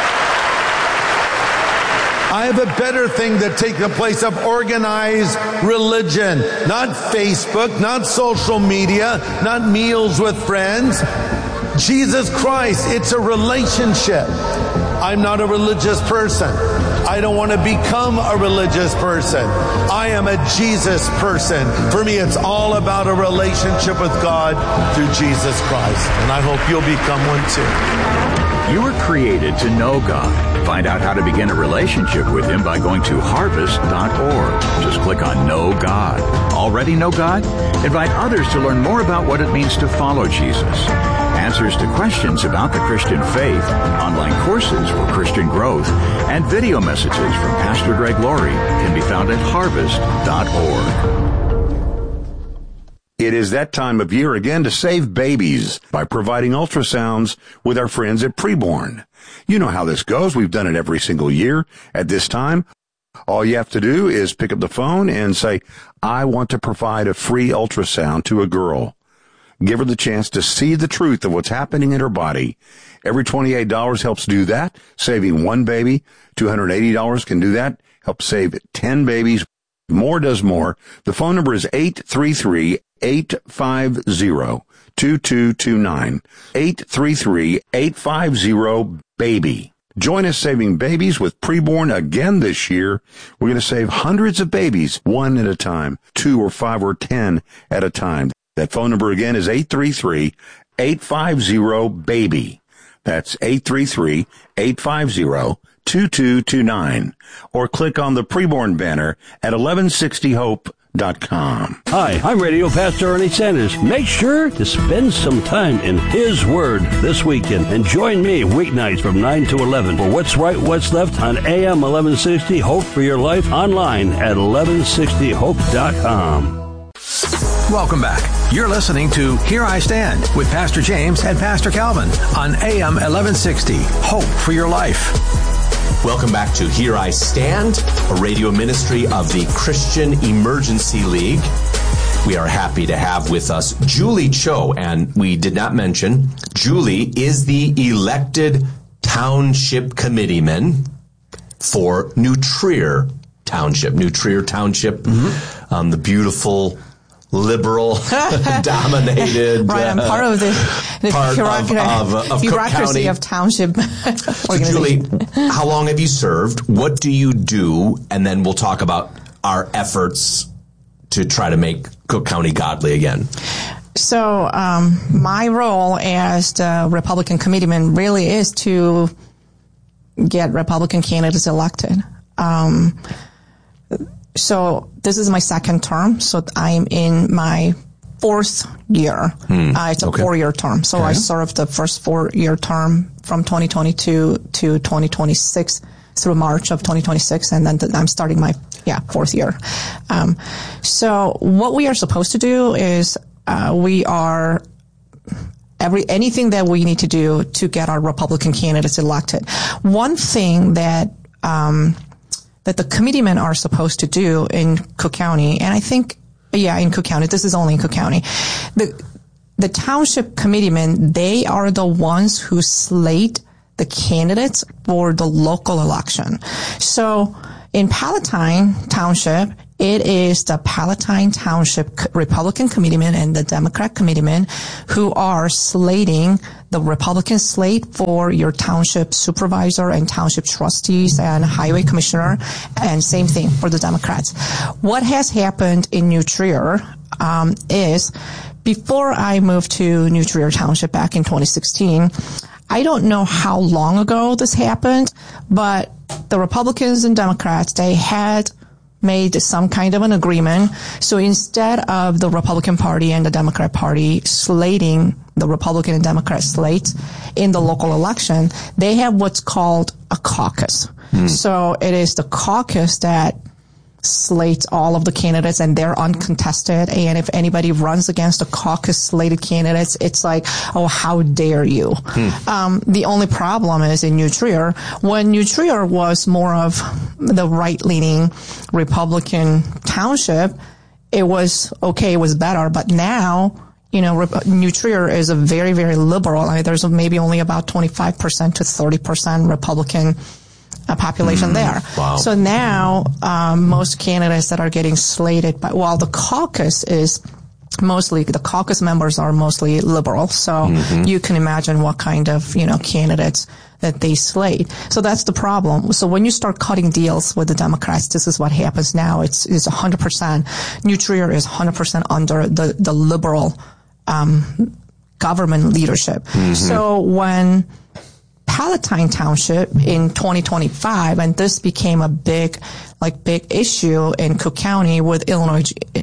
I have a better thing that takes the place of organized religion. Not Facebook, not social media, not meals with friends. Jesus Christ, it's a relationship. I'm not a religious person. I don't want to become a religious person. I am a Jesus person. For me, it's all about a relationship with God through Jesus Christ. And I hope you'll become one too. You were created to know God. Find out how to begin a relationship with Him by going to harvest dot org. Just click on Know God. Already know God? Invite others to learn more about what it means to follow Jesus. Answers to questions about the Christian faith, online courses for Christian growth, and video messages from Pastor Greg Laurie can be found at harvest dot org. It is that time of year again to save babies by providing ultrasounds with our friends at Preborn. You know how this goes. We've done it every single year at this time. All you have to do is pick up the phone and say, I want to provide a free ultrasound to a girl. Give her the chance to see the truth of what's happening in her body. Every twenty-eight dollars helps do that, saving one baby. two hundred eighty dollars can do that, help save ten babies. More does more. The phone number is eight three three, eight five zero, two two two nine. eight three three, eight five zero, BABY. Join us saving babies with Preborn again this year. We're going to save hundreds of babies, one at a time, two or five or ten at a time. That phone number again is eight three three, eight five zero, BABY. That's eight three three, eight five zero, two two two nine. Or click on the Preborn banner at eleven sixty hope dot com. Hi, I'm Radio Pastor Ernie Sanders. Make sure to spend some time in His Word this weekend and join me weeknights from nine to eleven for What's Right, What's Left on A M eleven sixty Hope for Your Life online at eleven sixty hope dot com. Welcome back. You're listening to Here I Stand with Pastor James and Pastor Calvin on A M eleven sixty. Hope for your life. Welcome back to Here I Stand, a radio ministry of the Christian Emergency League. We are happy to have with us Julie Cho, and we did not mention, Julie is the elected township committeeman for New Trier Township. New Trier Township, mm-hmm. um, the beautiful, liberal, dominated. Right, I'm part of the, the part bureaucracy of, of, of bureaucracy of township. So, Julie, how long have you served? What do you do? And then we'll talk about our efforts to try to make Cook County godly again. So um, my role as the Republican committeeman really is to get Republican candidates elected. Um, so this is my second term, so I'm in my fourth year. Hmm. Uh, it's a Okay. four-year term. So Okay. I served the first four-year term from twenty twenty-two to twenty twenty-six through March of twenty twenty-six, and then th- I'm starting my yeah fourth year. Um, so what we are supposed to do is uh, we are every anything that we need to do to get our Republican candidates elected. One thing that um, that the committeemen are supposed to do in Cook County, and I think, yeah, in Cook County, this is only in Cook County, the the township committeemen, they are the ones who slate the candidates for the local election. So in Palatine Township, it is the Palatine Township Republican committeemen and the Democrat committeemen who are slating the Republican slate for your township supervisor and township trustees and highway commissioner, and same thing for the Democrats. What has happened in New Trier um, is before I moved to New Trier Township back in twenty sixteen, I don't know how long ago this happened, but the Republicans and Democrats, they had made some kind of an agreement. So instead of the Republican Party and the Democrat Party slating the Republican and Democrat slates in the local election, they have what's called a caucus. Mm. So it is the caucus that slates all of the candidates, and they're uncontested. And if anybody runs against the caucus slated candidates, it's like, oh, how dare you? Hmm. Um, the only problem is in New Trier, when New Trier was more of the right-leaning Republican township, it was okay, it was better. But now, you know, New Trier is a very, very liberal. I mean, there's maybe only about twenty-five percent to thirty percent Republican a population mm, there. Wow. So now, um, most candidates that are getting slated, by, while the caucus is mostly, the caucus members are mostly liberal. So mm-hmm. you can imagine what kind of, you know, candidates that they slate. So that's the problem. So when you start cutting deals with the Democrats, this is what happens now. It's, it's one hundred percent. New Trier is one hundred percent under the, the liberal, um, government leadership. Mm-hmm. So when Palatine Township in twenty twenty-five, and this became a big, like big issue in Cook County with Illinois,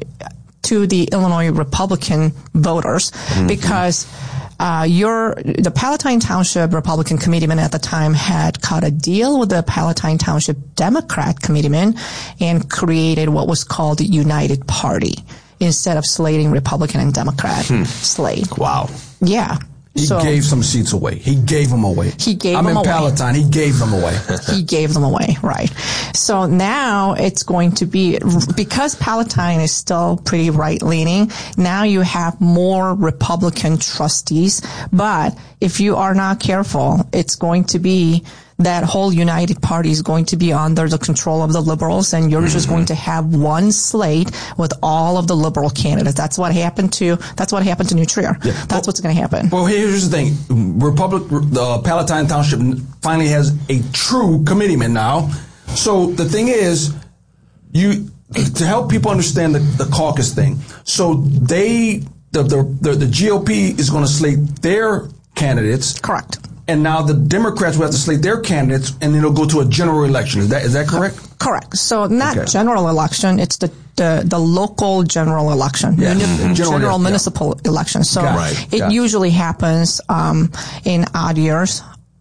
to the Illinois Republican voters, mm-hmm. because uh, your the Palatine Township Republican committeeman at the time had cut a deal with the Palatine Township Democrat committeeman and created what was called the United Party instead of slating Republican and Democrat hmm. slate. Wow. Yeah. He so, gave some seats away. He gave them away. He gave I'm them in away. Palatine. He gave them away. He gave them away, right. So now it's going to be, because Palatine is still pretty right-leaning, now you have more Republican trustees. But if you are not careful, it's going to be that whole United Party is going to be under the control of the liberals, and you're mm-hmm. just going to have one slate with all of the liberal candidates. That's what happened to, that's what happened to New Trier. Yeah. That's well, what's going to happen. Well, here's the thing. Republic, the Palatine Township finally has a true committeeman now. So the thing is, you, to help people understand the, the caucus thing. So they, the, the, the, the G O P is going to slate their candidates. Correct. And now the Democrats will have to slate their candidates, and it'll go to a general election. Is that is that correct? Correct. So not okay. general election; it's the the, the local general election, yes. Muni- mm-hmm. general, general municipal yeah. election. So right. it Got usually it. happens um, in odd years,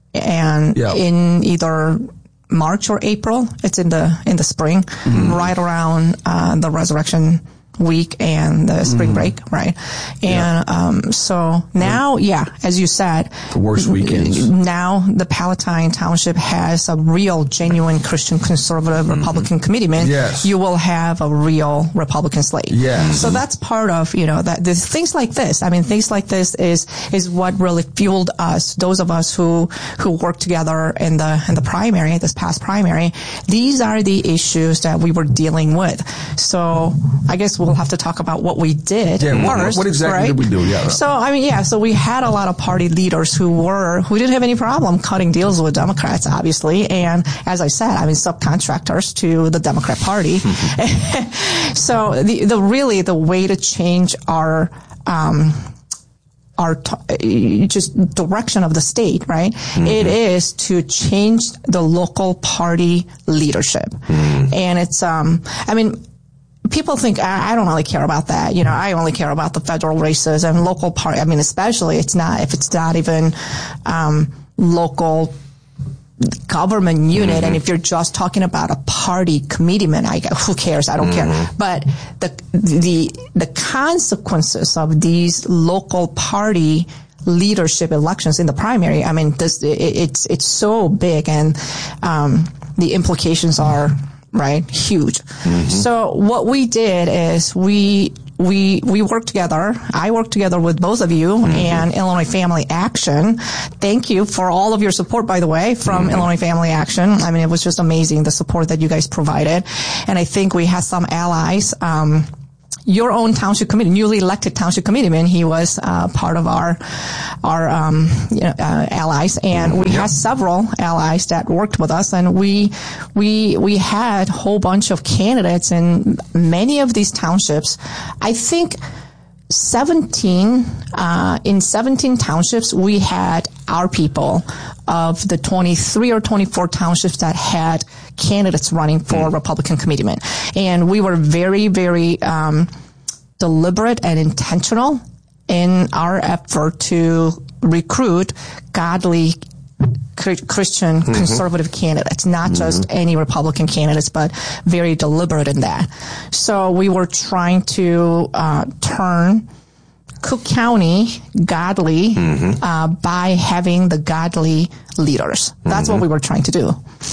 and yeah. in either March or April. It's in the in the spring, mm-hmm. right around uh, the resurrection week and the spring mm. break, right? And yeah. um, so now, yeah, as you said, the worst weekends. Now the Palatine Township has a real, genuine Christian conservative mm-hmm. Republican committeeman. Yes. You will have a real Republican slate. Yes. So that's part of, you know, that there's things like this. I mean, things like this is is what really fueled us, those of us who who worked together in the in the primary, this past primary. These are the issues that we were dealing with. So I guess we'll have to talk about what we did yeah, first. What, what exactly right? did we do? Yeah. So I mean, yeah. So we had a lot of party leaders who were who didn't have any problem cutting deals with Democrats, obviously, and as I said, I mean, subcontractors to the Democrat Party. So the the really the way to change our um, our t- just direction of the state, right? Mm-hmm. It is to change the local party leadership. Mm-hmm. And it's, um, I mean, people think, I, I don't really care about that. You know, I only care about the federal races and local party. I mean, especially it's not, if it's not even, um, local government unit, mm-hmm. and if you're just talking about a party committeeman, I who cares? I don't mm-hmm. care. But the the the consequences of these local party leadership elections in the primary, I mean, this it, it's it's so big, and um, the implications are right huge. Mm-hmm. So what we did is we. We we worked together. I worked together with both of you mm-hmm. and Illinois Family Action. Thank you for all of your support, by the way, from mm-hmm. Illinois Family Action. I mean, it was just amazing, the support that you guys provided. And I think we had some allies. Um, your own township committee, newly elected township committeeman, he was uh, part of our our um, you know, uh, allies, and we yep. had several allies that worked with us, and we we we had a whole bunch of candidates in many of these townships. I think seventeen uh, in seventeen townships we had our people of the twenty-three or twenty-four townships that had candidates running for mm. Republican committeeman. And we were very, very um, deliberate and intentional in our effort to recruit godly Christian mm-hmm. conservative candidates, not mm-hmm. just any Republican candidates, but very deliberate in that. So we were trying to uh, turn Cook County godly mm-hmm. uh, by having the godly leaders. That's mm-hmm. what we were trying to do.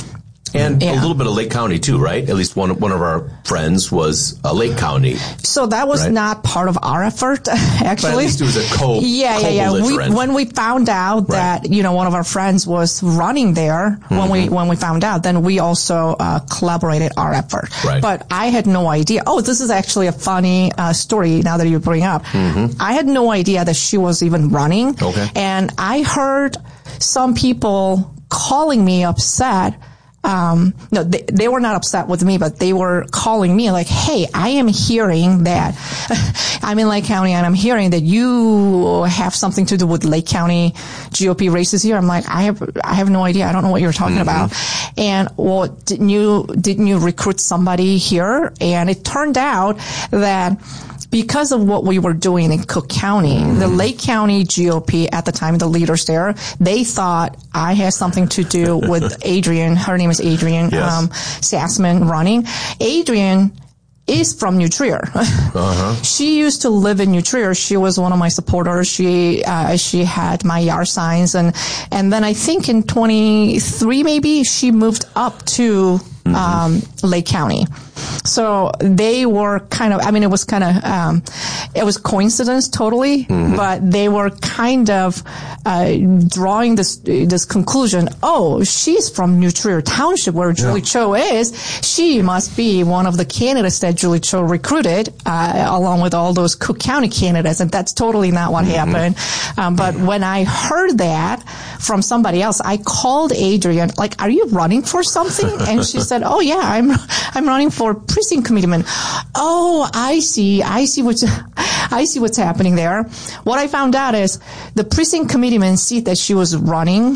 And yeah. a little bit of Lake County too, right? At least one one of our friends was uh, Lake County. So that was right? not part of our effort, actually. But at least it was a co Yeah, yeah, yeah. We, when we found out right. that you know one of our friends was running there, mm-hmm. when we when we found out, then we also uh, collaborated our effort. Right. But I had no idea. Oh, this is actually a funny uh, story. Now that you bring up, mm-hmm. I had no idea that she was even running. Okay. And I heard some people calling me upset. Um, no, they, they were not upset with me, but they were calling me like, hey, I am hearing that I'm in Lake County and I'm hearing that you have something to do with Lake County G O P races here. I'm like, I have, I have no idea. I don't know what you're talking mm-hmm. about. And well, didn't you, didn't you recruit somebody here? And it turned out that because of what we were doing in Cook County, mm-hmm. the Lake County G O P at the time, the leaders there, they thought I had something to do with Adrian. Her name is Adrian yes. um, Sassman running. Adrian is from New Trier. Uh-huh. She used to live in New Trier. She was one of my supporters. She uh, she had my yard signs, and and then I think in twenty-three maybe she moved up to mm-hmm. um, Lake County. So they were kind of, I mean, it was kind of, um, it was coincidence totally, mm-hmm. but they were kind of, uh, drawing this, this conclusion. Oh, she's from New Trier Township where Julie yeah. Cho is. She must be one of the candidates that Julie Cho recruited, uh, along with all those Cook County candidates. And that's totally not what mm-hmm. happened. Um, but when I heard that from somebody else, I called Adrian, like, are you running for something? And she said, oh yeah, I'm, I'm running for precinct committeeman. Oh, I see. I see what's, I see what's happening there. What I found out is the precinct committeeman seat that she was running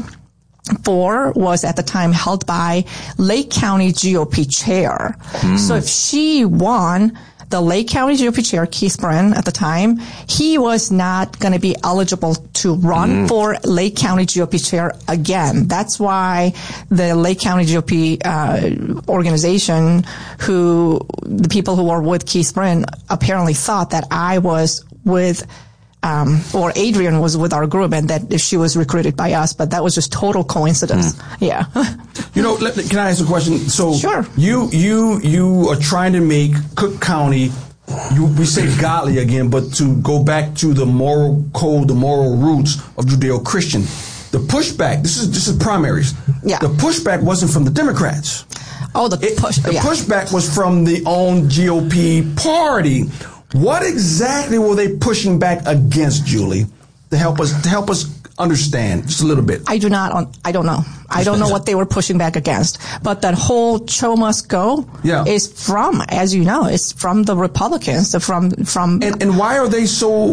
for was at the time held by Lake County G O P chair. Mm. So if she won the Lake County G O P chair, Keith Brin, at the time, he was not going to be eligible to run mm. for Lake County G O P chair again. That's why the Lake County G O P uh, organization, who the people who were with Keith Brin apparently thought that I was with Um, or Adrian was with our group, and that she was recruited by us, but that was just total coincidence. Mm. Yeah. You know, let, can I ask a question? So, sure. You you you are trying to make Cook County, you, we say godly again, but to go back to the moral code, the moral roots of Judeo-Christian. The pushback. This is this is primaries. Yeah. The pushback wasn't from the Democrats. Oh, the push. It, the yeah. pushback was from the own G O P party. What exactly were they pushing back against, Julie, to help us to help us understand just a little bit? I do not. I don't know. I don't know what they were pushing back against. But that whole Cho must go yeah. is from, as you know, it's from the Republicans. From from. And, and why are they so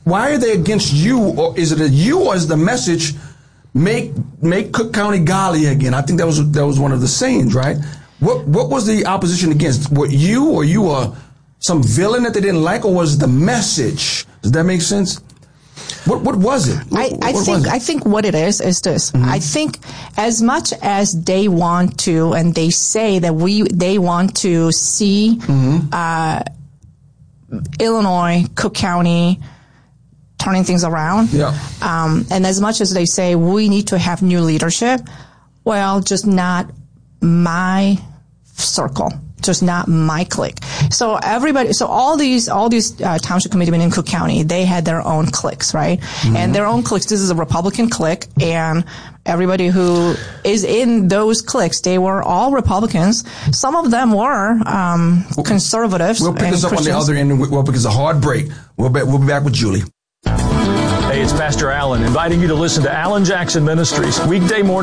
why are they against you? Or is it a you, or is the message make make Cook County godly again? I think that was that was one of the sayings, right? What what was the opposition against? Were you or you were some villain that they didn't like, or was the message? Does that make sense? What what was it? What, I, I what think was it? I think what it is is this. Mm-hmm. I think as much as they want to, and they say that we they want to see mm-hmm. uh, Illinois, Cook County turning things around. Yeah. Um, and as much as they say we need to have new leadership, well, just not my circle. Just not my clique. So everybody, so all these, all these uh, township committeemen in Cook County, they had their own cliques, right? Mm-hmm. And their own cliques. This is a Republican clique, and everybody who is in those cliques, they were all Republicans. Some of them were um, conservatives. We'll pick this up Christians. on the other end. We'll pick this a hard break. We'll be, we'll be back with Julie. Hey, it's Pastor Allen inviting you to listen to Alan Jackson Ministries weekday morning.